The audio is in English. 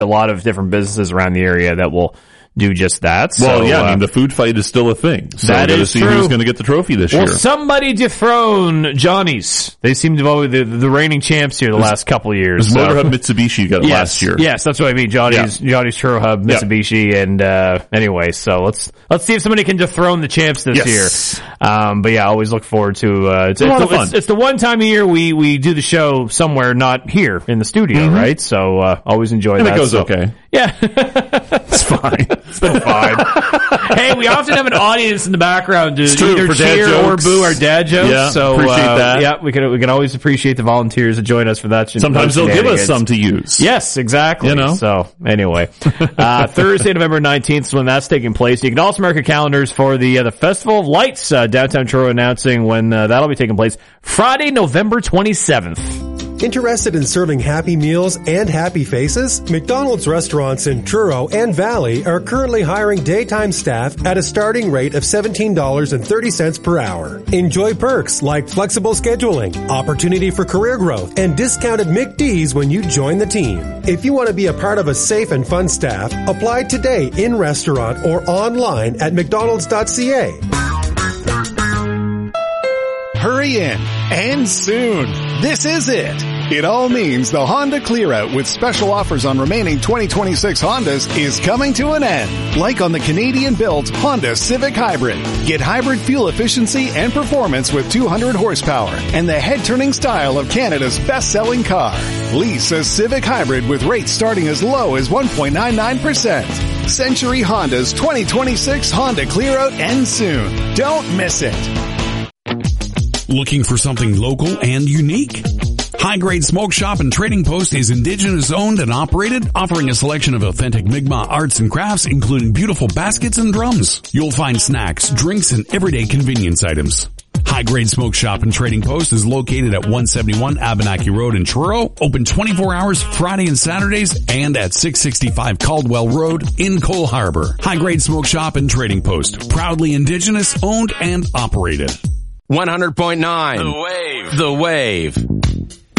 a lot of different businesses around the area that will do just that. Well, so, yeah, I mean, the food fight is still a thing. So that is see true. who's going to get the trophy this year. Will somebody dethrone Johnny's? They seem to be the reigning champs here the last couple of years. Motor Hub Mitsubishi got it last year. Yes, that's what I mean. Johnny's Churro Hub Mitsubishi, and anyway, so let's see if somebody can dethrone the champs this year. But yeah, I always look forward to it's a lot of fun. It's the one time a year we do the show somewhere, not here in the studio, right? So always enjoy and that. It goes okay. Yeah, it's fine. It's been fine. Hey, we often have an audience in the background to either cheer or boo our dad jokes. Yeah, so appreciate that. Yeah, we can always appreciate the volunteers that join us for that. Sometimes they'll give us some to use. Yes, exactly. You know? So anyway, Thursday, November 19th is when that's taking place. You can also mark your calendars for the Festival of Lights. Downtown Truro announcing when that'll be taking place. Friday, November 27th. Interested in serving happy meals and happy faces? McDonald's restaurants in Truro and Valley are currently hiring daytime staff at a starting rate of $17.30 per hour. Enjoy perks like flexible scheduling, opportunity for career growth, and discounted McD's when you join the team. If you want to be a part of a safe and fun staff, apply today in restaurant or online at mcdonalds.ca. Hurry in, and soon. This is it. It all means the Honda Clear-Out with special offers on remaining 2026 Hondas is coming to an end. Like on the Canadian-built Honda Civic Hybrid. Get hybrid fuel efficiency and performance with 200 horsepower and the head-turning style of Canada's best-selling car. Lease a Civic Hybrid with rates starting as low as 1.99%. Century Honda's 2026 Honda Clear-Out ends soon. Don't miss it. Looking for something local and unique? High Grade Smoke Shop and Trading Post is Indigenous owned and operated, offering a selection of authentic Mi'kmaq arts and crafts, including beautiful baskets and drums. You'll find snacks, drinks, and everyday convenience items. High Grade Smoke Shop and Trading Post is located at 171 Abenaki Road in Truro, open 24 hours Friday and Saturdays, and at 665 Caldwell Road in Cole Harbour. High Grade Smoke Shop and Trading Post, proudly Indigenous owned and operated. 100.9 The Wave.